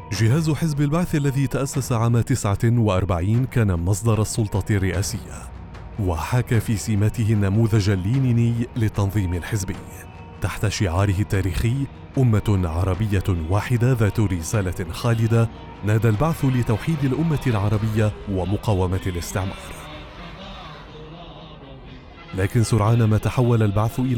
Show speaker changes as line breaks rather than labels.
جهاز حزب البعث الذي تأسس عام 49 كان مصدر السلطة الرئاسية، وحاك في سماته النموذج اللينيني للتنظيم الحزبي تحت شعاره التاريخي أمة عربية واحدة ذات رسالة خالدة. نادى البعث لتوحيد الأمة العربية ومقاومة الاستعمار، لكن سرعان ما تحول البعث إلى